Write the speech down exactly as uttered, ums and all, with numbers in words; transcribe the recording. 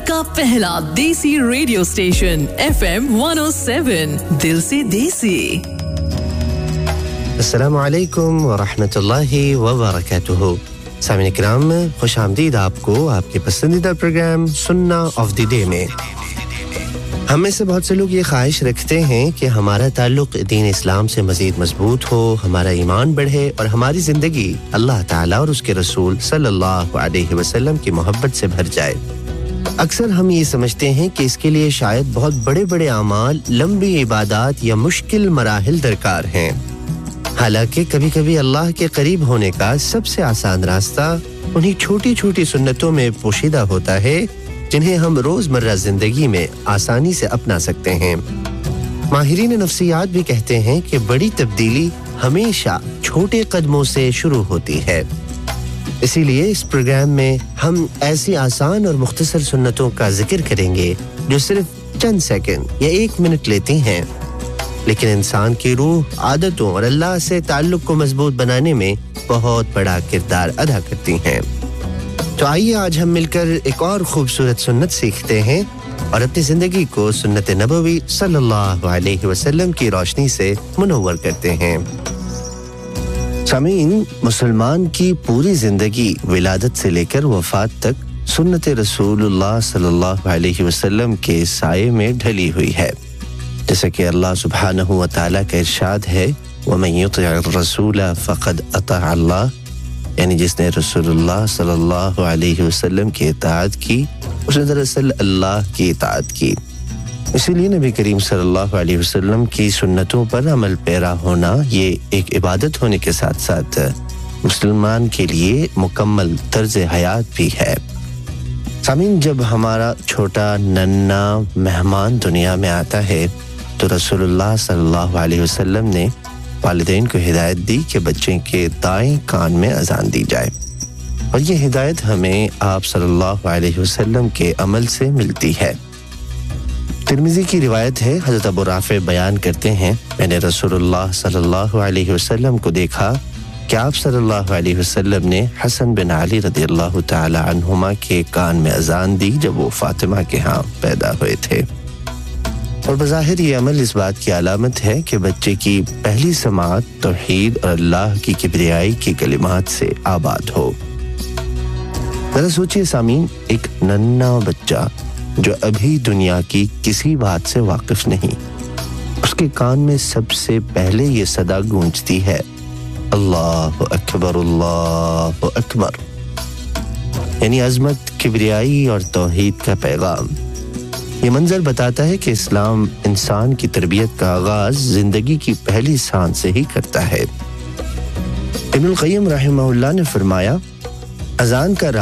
का पहला देसी radio station F M one oh seven दिल से देसी अस्सलामु अलैकुम व रहमतुल्लाहि व बरकातुहू सामीन इकराम खुशामदीद आपको आपके पसंदीदा प्रोग्राम सुन्ना ऑफ द डे में हम में से बहुत से लोग ये ख्वाहिश रखते हैं कि हमारा ताल्लुक दीन इस्लाम से मज़ीद मजबूत हो हमारा ईमान बढ़े और हमारी ज़िंदगी अल्लाह ताला और उसके रसूल सल्लल्लाहु अलैहि वसल्लम की मोहब्बत से भर जाए अक्सर हम ये समझते हैं कि इसके लिए शायद बहुत बड़े-बड़े अमाल लंबी इबादत या मुश्किल मराहिल दरकार हैं हालांकि कभी-कभी अल्लाह के करीब होने का सबसे आसान रास्ता उन्हीं छोटी-छोटी सुन्नतों में पोशीदा होता है जिन्हें हम रोजमर्रा जिंदगी में आसानी से अपना सकते हैं माहिरीन नफ्सियात भी कहते हैं कि बड़ी तब्दीली हमेशा छोटे कदमों से शुरू होती है इसीलिए इस प्रोग्राम में हम ऐसी आसान और मुख्तसर सुन्नतों का जिक्र करेंगे जो सिर्फ चंद सेकंड या एक मिनट लेती हैं लेकिन इंसान की रूह आदतों और अल्लाह से ताल्लुक को मजबूत बनाने में बहुत बड़ा किरदार अदा करती हैं तो आइए आज हम मिलकर एक और खूबसूरत सुन्नत सीखते हैं और अपनी जिंदगी को सुन्नत नबवी सल्लल्लाहु अलैहि वसल्लम की रोशनी से मुनव्वर करते हैं सामीन मुसलमान की पूरी जिंदगी विलादत से लेकर वफात तक सुन्नत रसूलुल्लाह सल्लल्लाहु अलैहि वसल्लम के साये में ढली हुई है जैसे कि अल्लाह सुब्हानहू व तआला का इरशाद है वमन युति'र रसूला फक़द अता अल्लाह यानी जिसने रसूलुल्लाह सल्लल्लाहु अलैहि वसल्लम की इताअत की उसने दरअसल अल्लाह की इताअत की इसीलिए नबी करीम सल्लल्लाहु अलैहि वसल्लम की सुन्नतों पर अमल पैरा होना ये एक इबादत होने के साथ-साथ मुसलमान के लिए मुकम्मल तर्ज हयात भी है सामीन जब हमारा छोटा नन्हा मेहमान दुनिया में आता है तो रसूलुल्लाह सल्लल्लाहु अलैहि वसल्लम ने वालिदैन को हिदायत दी कि बच्चे के दाएं कान में अजान दी जाए और ये हिदायत हमें आप सल्लल्लाहु अलैहि वसल्लम के अमल से मिलती है तिरमिज़ी की रिवायत है हज़रत अबू राफ़े बयान करते हैं मैंने रसूलुल्लाह सल्लल्लाहु अलैहि वसल्लम को देखा कि आप सल्लल्लाहु अलैहि वसल्लम ने हसन बिन अली रज़ियल्लाहु ताला अन्हुमा के कान में अजान दी जब वो फातिमा के यहाँ पैदा हुए थे और बज़ाहिर ये अमल इस बात की अलामत है कि बच्चे की पहली समाअत तौहीद और अल्लाह की किबरियाई की कलिमात से आबाद हो जरा सोचिए सामीन एक नन्हा बच्चा जो अभी दुनिया की किसी बात से वाकिफ नहीं उसके कान में सबसे पहले ये सदा गूंजती है अल्लाहु अकबर अल्लाहु अकबर यानी अज़मत किबरियाई और तौहीद का पैगाम ये मंजर बताता है कि इस्लाम इंसान की तरबियत का आगाज जिंदगी की पहली सांस से ही करता है इब्नुल क़य्यिम रहमहुल्लाह ने फरमाया अज़ान का